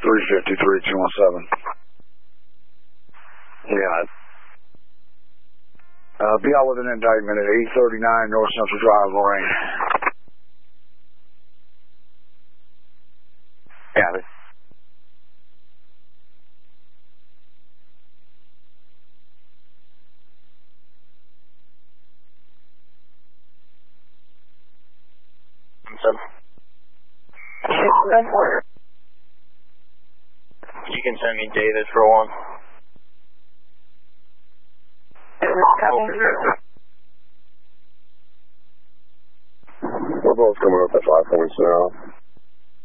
353-217. Yeah. Be out with an indictment at 839 North Central Drive, Lorraine. Got it. You can send me David for one. We're both coming up at 5 points now.